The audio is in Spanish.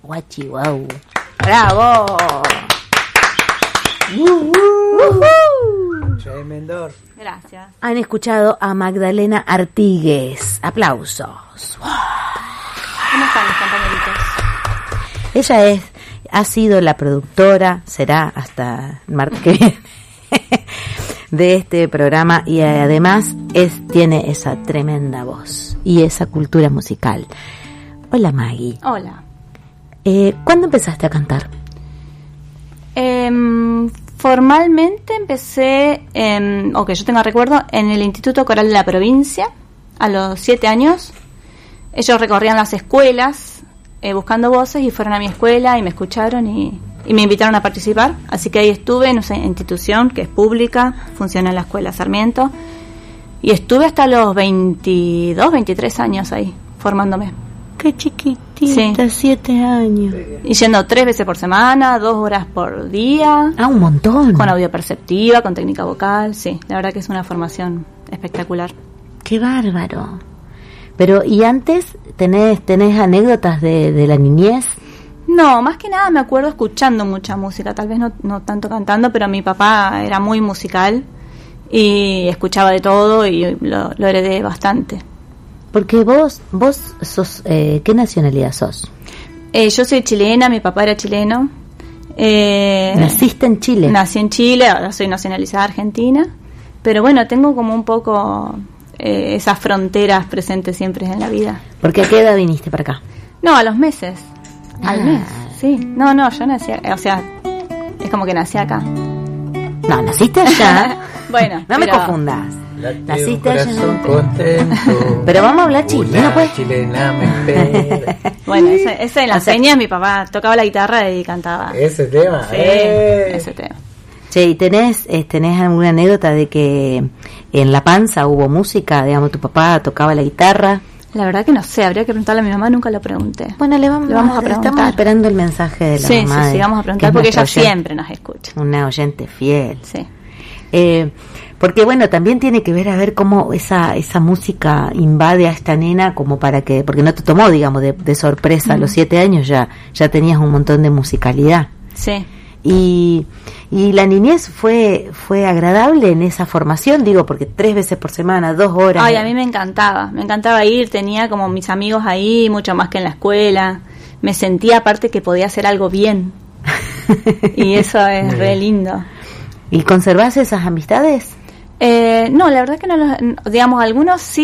Guachi, wow. ¡Bravo! Tremendo. Gracias. Han escuchado a Magdalena Artigues. Aplausos. ¿Cómo están mis compañeritos? Ella ha sido la productora, será hasta el martes que viene, de este programa, y además tiene esa tremenda voz y esa cultura musical. Hola, Maggie. Hola. ¿Cuándo empezaste a cantar? Formalmente empecé, o que yo tenga recuerdo, en el Instituto Coral de la Provincia, a los 7 años. Ellos recorrían las escuelas buscando voces y fueron a mi escuela y me escucharon y me invitaron a participar. Así que ahí estuve en esa institución que es pública, funciona en la Escuela Sarmiento, y estuve hasta los 22, 23 años ahí, formándome. ¡Qué chiquitita! Sí. 7 años. Y yendo 3 veces por semana, 2 horas por día. ¡Ah, un montón! Con audio perceptiva, con técnica vocal, sí. La verdad que es una formación espectacular. ¡Qué bárbaro! Pero, ¿y antes tenés anécdotas de la niñez? No, más que nada me acuerdo escuchando mucha música, tal vez no tanto cantando, pero mi papá era muy musical y escuchaba de todo y lo heredé bastante. Porque vos sos, ¿qué nacionalidad sos? Yo soy chilena, mi papá era chileno. ¿Naciste en Chile? Nací en Chile, ahora soy nacionalizada argentina, pero bueno, tengo como un poco esas fronteras presentes siempre en la vida. ¿Por qué a qué edad viniste para acá? No, a los meses. Al mes, sí. No, yo nací, o sea, es como que nací acá. No, naciste allá. Bueno, no me confundas. Naciste allá. Contento. Pero vamos a hablar chileno, pues. Chilena me espera. Bueno, esa en las señas mi papá tocaba la guitarra y cantaba. Ese tema. Sí, ese tema. Che, ¿y tenés alguna anécdota de que en La Panza hubo música? Digamos, tu papá tocaba la guitarra. La verdad que no sé, habría que preguntarle a mi mamá, nunca lo pregunté. Bueno, le vamos a preguntar. Estamos esperando el mensaje de la mamá. Sí, vamos a preguntar porque ella siempre nos escucha. Una oyente fiel. Sí. Porque bueno, también tiene que ver a ver cómo esa música invade a esta nena, como para que, porque no te tomó, digamos, de sorpresa. A los 7 años ya tenías un montón de musicalidad. Sí. Y la niñez fue agradable en esa formación, digo, porque 3 veces por semana, 2 horas. Ay, a mí me encantaba ir, tenía como mis amigos ahí, mucho más que en la escuela, me sentía aparte que podía hacer algo bien, y eso es re lindo. ¿Y conservás esas amistades? No, la verdad que no, digamos, algunos sí.